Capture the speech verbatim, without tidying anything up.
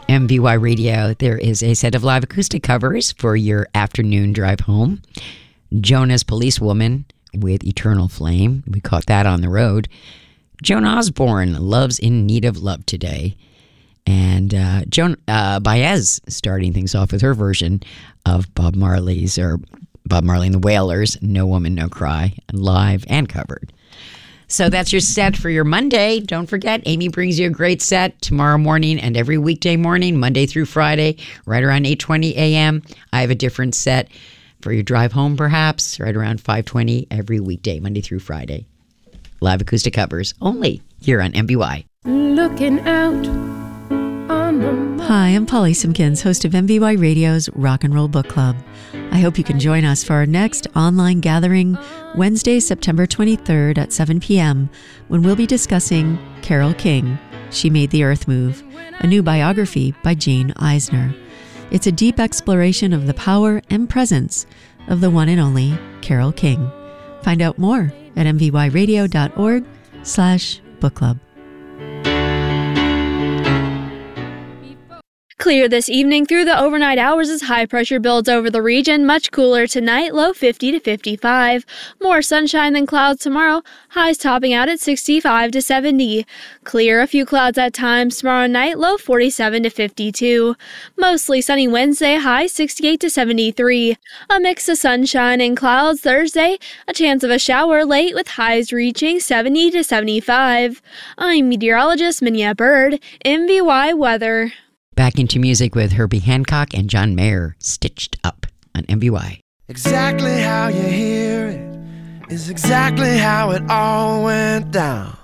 M V Y Radio, there is a set of live acoustic covers for your afternoon drive home. Jonah's Policewoman with Eternal Flame. We caught that on the road. Joan Osborne, Love's in Need of Love Today. And uh, Joan uh, Baez starting things off with her version of Bob Marley's, or Bob Marley and the Wailers, No Woman, No Cry, live and covered. So that's your set for your Monday. Don't forget, Amy brings you a great set tomorrow morning and every weekday morning, Monday through Friday, right around eight twenty a.m. I have a different set for your drive home, perhaps, right around five twenty every weekday, Monday through Friday. Live acoustic covers only here on M B Y. Looking out. Hi, I'm Polly Simpkins, host of M V Y Radio's Rock and Roll Book Club. I hope you can join us for our next online gathering Wednesday, September twenty-third at seven p.m. when we'll be discussing Carole King, She Made the Earth Move, a new biography by Jane Eisner. It's a deep exploration of the power and presence of the one and only Carole King. Find out more at mvyradio.org slash book club. Clear this evening through the overnight hours as high pressure builds over the region. Much cooler tonight, low fifty to fifty-five. More sunshine than clouds tomorrow, highs topping out at sixty-five to seventy. Clear, a few clouds at times tomorrow night, low forty-seven to fifty-two. Mostly sunny Wednesday, high sixty-eight to seventy-three. A mix of sunshine and clouds Thursday, a chance of a shower late with highs reaching seventy to seventy-five. I'm meteorologist Minya Bird, M V Y Weather. Back into music with Herbie Hancock and John Mayer, Stitched Up on M V Y. Exactly how you hear it is exactly how it all went down.